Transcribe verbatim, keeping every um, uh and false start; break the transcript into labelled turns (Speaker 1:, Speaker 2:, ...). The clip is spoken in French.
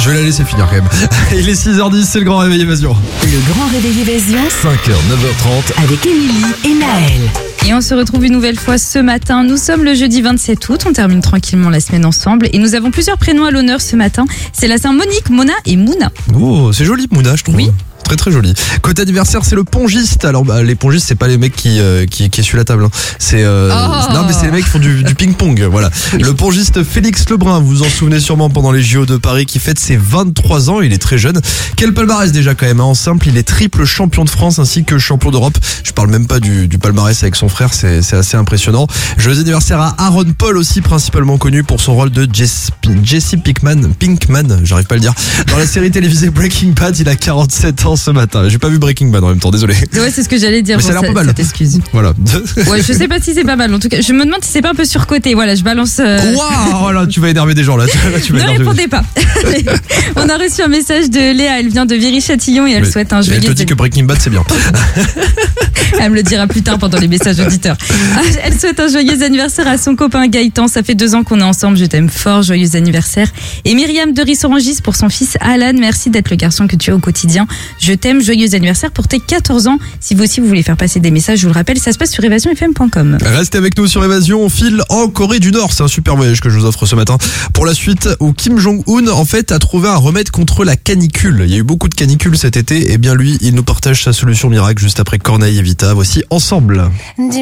Speaker 1: Je vais la laisser finir quand même. Il est six heures dix, c'est le Grand Réveil Évasion.
Speaker 2: Le Grand Réveil Évasion
Speaker 1: cinq heures, neuf heures trente.
Speaker 2: avec Émilie et Naël.
Speaker 3: Et on se retrouve une nouvelle fois ce matin. Nous sommes le jeudi vingt-sept août, on termine tranquillement la semaine ensemble. Et nous avons plusieurs prénoms à l'honneur ce matin. C'est la Saint-Monique, Mona et Mouna.
Speaker 1: Oh, c'est joli Mouna, je trouve.
Speaker 3: Oui.
Speaker 1: Très très joli. Côté anniversaire, c'est le pongiste. Alors bah, les pongistes, c'est pas les mecs qui euh, qui, qui essuient la table. Hein. C'est euh,
Speaker 3: Oh.
Speaker 1: non mais c'est les mecs qui font du, du ping-pong. Voilà. Le pongiste Félix Lebrun, vous vous en souvenez sûrement pendant les J O de Paris, qui fête ses vingt-trois ans. Il est très jeune. Quel palmarès déjà quand même. Hein. En simple, il est triple champion de France ainsi que champion d'Europe. Je parle même pas du, du palmarès avec son frère. C'est c'est assez impressionnant. Joyeux anniversaire à Aaron Paul aussi, principalement connu pour son rôle de Jesse, Jesse Pinkman. Pinkman, j'arrive pas à le dire. Dans la série télévisée Breaking Bad, il a quarante-sept ans ce matin. J'ai pas vu Breaking Bad en même temps, désolé.
Speaker 3: Ouais, c'est ce que j'allais dire.
Speaker 1: Mais ça a
Speaker 3: bon,
Speaker 1: l'air pas mal.
Speaker 3: Ça t'excuse.
Speaker 1: Voilà.
Speaker 3: Ouais, je sais pas si c'est pas mal. En tout cas, je me demande si c'est pas un peu surcoté. Voilà, je balance. Euh...
Speaker 1: Waouh, là, tu vas énerver des gens là. Là tu vas
Speaker 3: Ne
Speaker 1: énerver.
Speaker 3: répondez pas. On a reçu un message de Léa. Elle vient de Viry-Châtillon et elle
Speaker 1: Mais
Speaker 3: souhaite un
Speaker 1: Elle
Speaker 3: joyeux.
Speaker 1: te dit que Breaking Bad c'est bien.
Speaker 3: Elle me le dira plus tard pendant les messages auditeurs. Elle souhaite un joyeux anniversaire à son copain Gaëtan. Ça fait deux ans qu'on est ensemble. Je t'aime fort. Joyeux anniversaire. Et Myriam de Rissorangis pour son fils Alan. Merci d'être le garçon que tu es au quotidien. Je t'aime. Joyeux anniversaire pour tes quatorze ans. Si vous aussi vous voulez faire passer des messages, je vous le rappelle, ça se passe sur évasion f m point com.
Speaker 1: Restez avec nous sur Évasion. On file en Corée du Nord. C'est un super voyage que je vous offre ce matin. Pour la suite, où Kim Jong-un en fait a trouvé un remède contre la canicule. Il y a eu beaucoup de canicules cet été. Et bien lui, il nous partage sa solution miracle juste après Corneille et Vita. Voici Ensemble.